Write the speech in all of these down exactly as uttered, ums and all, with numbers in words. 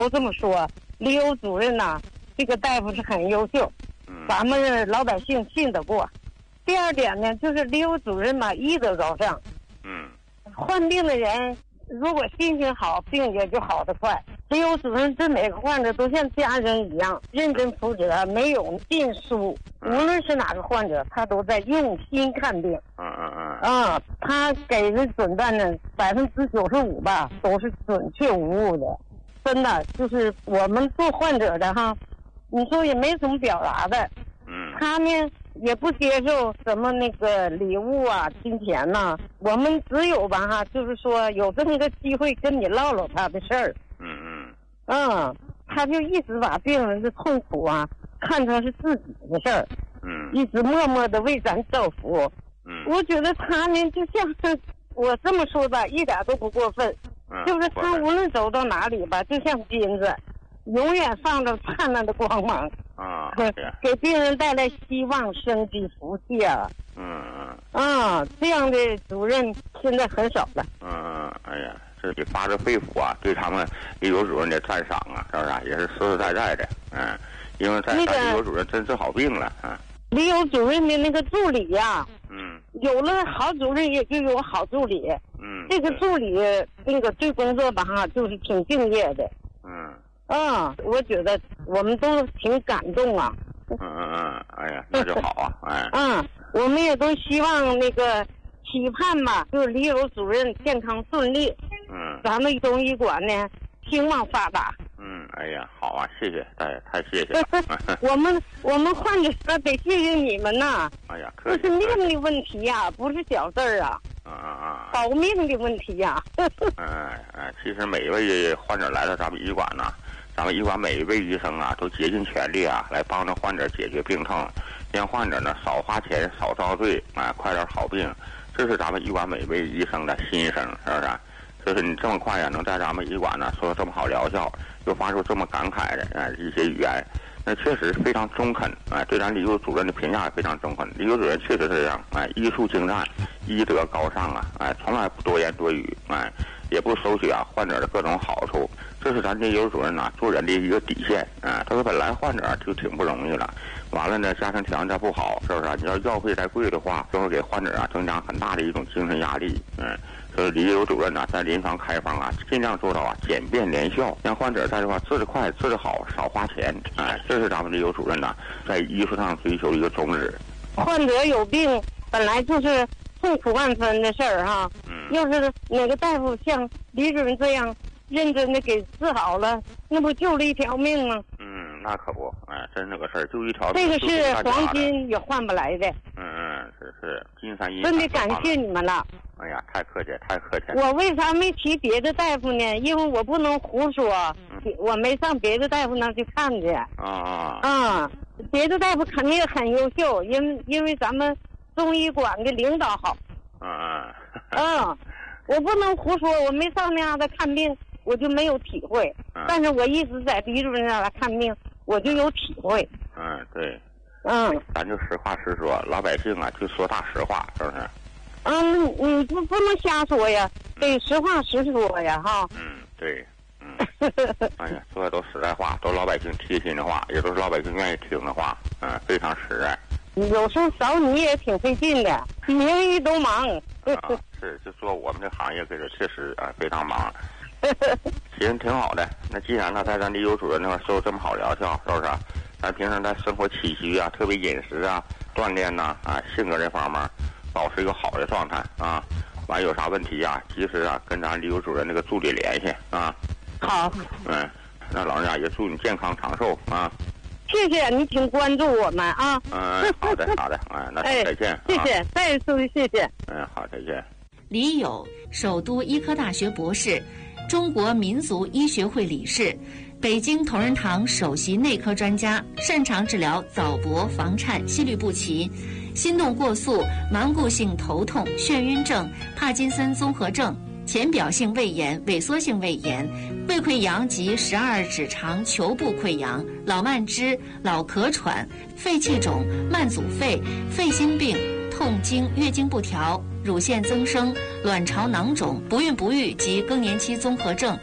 都这么说，李友主任呐、啊，这个大夫是很优秀，咱们老百姓信得过。第二点呢，就是李友主任嘛，医德高尚。 嗯， 患病的人如果心情好，病也就好得快。李友主任对每个患者都像家人一样认真负责，没有尽疏。无论是哪个患者，他都在用心看病。 嗯嗯嗯。 啊，他给的诊断呢，百分之九十五吧，都是准确无误的。真的，就是我们做患者的哈，你说也没什么表达的。 嗯。 他呢也不接受什么那个礼物啊、金钱呐、啊，我们只有吧哈，就是说有这么个机会跟你唠唠他的事儿。 嗯嗯。 嗯，他就一直把病人的痛苦啊看成是自己的事儿。 嗯。 一直默默的为咱造福。 嗯。 我觉得他呢，就像是我这么说吧，一点都不过分。 嗯。 就是他无论走到哪里吧，就像金子，永远放着灿烂的光芒。 啊。 给病人带来希望、生机、福气啊。 嗯嗯。啊，这样的主任现在很少了。 嗯，哎呀，这得发自肺腑啊，对他们李友主任的赞赏啊，是不是？也是实实在在的。嗯，因为在那个李友主任真治好病了啊。 李友主任的那个助理呀、啊， 嗯， 有了好主任也就有好助理。 嗯， 这个助理那个对工作吧哈，就是挺敬业的。 嗯。 嗯，我觉得我们都挺感动啊。 嗯嗯嗯，哎呀，那就好啊，哎。 嗯，我们也都希望那个期盼吧，就是李友主任健康顺利。 嗯。咱们中医馆呢，兴旺发达。 嗯，哎呀，好啊，谢谢，太太谢谢了。 我们我们患者得谢谢你们呐。 哎呀， 这是命的问题呀、啊，不是小事儿啊。 啊啊啊！ 保命的问题呀、啊。 哎哎，其实每一位患者来到咱们医馆呐、啊，咱们医馆每一位医生啊，都竭尽全力啊，来帮着患者解决病痛，让患者呢少花钱、少遭罪，啊，快点好病。这是咱们医馆每位医生的心声，是不是？就是你这么快呀，能在咱们医馆呢说这么好疗效，又发出这么感慨的啊一些语言，那确实非常中肯啊，对咱李友主任的评价也非常中肯。李友主任确实是这样，哎，医术精湛，医德高尚啊，哎，从来不多言多语，哎，也不收取啊患者的各种好处，这是咱李友主任呐、啊、做人的一个底线啊。他说本来患者就挺不容易了，完了呢家庭条件再不好，是不是？你要药费再贵的话，就会给患者啊增加很大的一种精神压力，嗯。所以李友主任呢、啊，在临床开方啊，尽量做到啊简便连效，让患者在这块治得快、治得好，少花钱。哎，这是咱们李友主任呢、啊、在医术上追求一个宗旨。 患者有病本来就是痛苦万分的事儿哈， 嗯， 要是哪个大夫像李主任这样认真的给治好了，那不救了一条命吗？ 嗯，那可不，哎，真是个事儿，就一条。 这个是黄金也换不来的。 嗯嗯，是是，金山银。 真的感谢你们了。 哎呀，太客气，太客气了。 我为啥没提别的大夫呢？因为我不能胡说，嗯、我没上别的大夫那去看去。 啊啊。 啊，别的大夫肯定很优秀，因为因为咱们中医馆的领导好。 嗯嗯。 嗯，我不能胡说，我没上那样的看病，我就没有体会。 嗯、 但是我一直在李主任那来看病，我就有体会。 嗯，对。 嗯。 咱就实话实说，老百姓啊就说大实话，是不是？ 嗯，你不不能瞎说呀，得实话实说呀，哈。 嗯，对，嗯，哎呀，说的都实在话，都老百姓贴心的话，也都是老百姓愿意听的话，嗯，非常实在。 有时候找你也挺费劲的，名医都忙。 啊，是，就说我们这行业可是确实啊非常忙。其实挺好的，那既然呢在咱李友主任那块受这么好疗效，是不是？咱平时在生活起居啊，特别饮食啊、锻炼呐 啊, 啊性格这方面。保持一个好的状态啊，完有啥问题啊，及时啊跟咱李友主任那个助理联系啊。 好。 嗯，那老人家也祝你健康长寿啊。 谢谢你挺关注我们啊。 嗯，好的好的，哎，那再见、 哎。谢谢，再次谢谢。 嗯，好，再见。 李友，首都医科大学博士，中国民族医学会理事，北京同仁堂首席内科专家，擅长治疗早搏、房颤、心律不齐。心动过速、顽固性头痛、眩晕症、帕金森综合症、浅表性胃炎、萎缩性胃炎、胃溃疡及十二指肠球部溃疡、老慢支、老咳喘、肺气肿、慢阻肺、肺心病、痛经、月经不调、乳腺增生、卵巢囊肿、不孕不育及更年期综合症。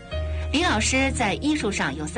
李老师在医术上有